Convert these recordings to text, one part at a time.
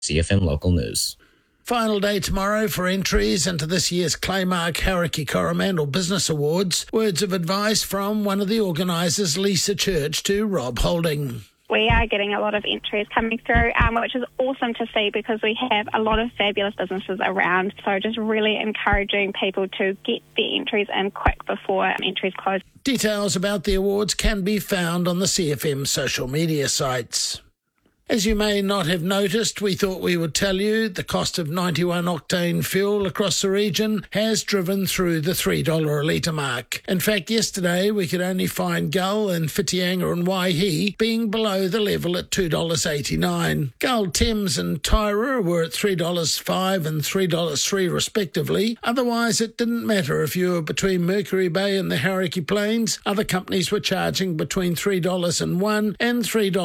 CFM Local News. Final day tomorrow for entries into this year's Claymark Hauraki Coromandel Business Awards. Words of advice from one of the organisers, Lisa Church, to Rob Holding. We are getting a lot of entries coming through, which is awesome to see because we have a lot of fabulous businesses around. So just really encouraging people to get their entries in quick before entries close. Details about the awards can be found on the CFM social media sites. As you may not have noticed, we thought we would tell you the cost of 91 octane fuel across the region has driven through the $3 a litre mark. In fact, yesterday we could only find Gull and Whitianga and Waihi being below the level at $2.89. Gull, Thames and Tyra were at $3.05 and $3.03 respectively. Otherwise, it didn't matter if you were between Mercury Bay and the Hauraki Plains. Other companies were charging between $3.01 and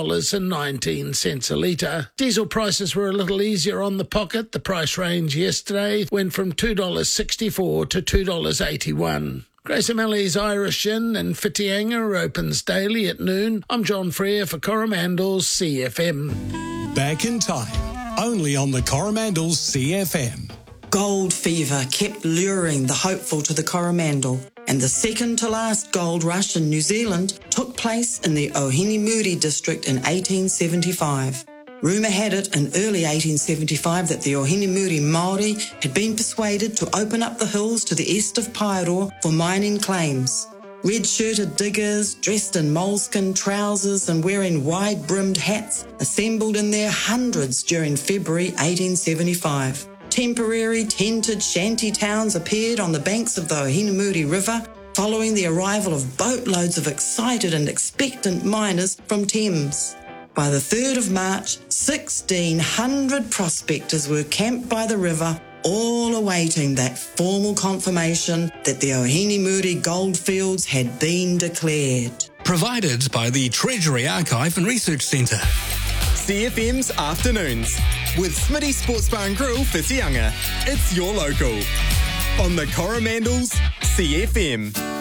$3.19 a litre. Diesel prices were a little easier on the pocket. The price range yesterday went from $2.64 to $2.81. Grace O'Malley's Irish Inn and Whitianga opens daily at noon. I'm John Freer for Coromandel's CFM. Back in time, only on the Coromandel's CFM. Gold fever kept luring the hopeful to the Coromandel, and the second to last gold rush in New Zealand took place in the Ohinimuri district in 1875. Rumour had it in early 1875 that the Ohinimuri Māori had been persuaded to open up the hills to the east of Paeroa for mining claims. Red-shirted diggers, dressed in moleskin trousers and wearing wide-brimmed hats, assembled in their hundreds during February 1875. Temporary tented shanty towns appeared on the banks of the Ohinimuri River following the arrival of boatloads of excited and expectant miners from Thames. By the 3rd of March, 1,600 prospectors were camped by the river, all awaiting that formal confirmation that the Ohinimuri goldfields had been declared. Provided by the Treasury Archive and Research Centre. CFM's Afternoons with Smitty Sports Bar and Grill, Whitianga. It's your local. On the Coromandel's CFM.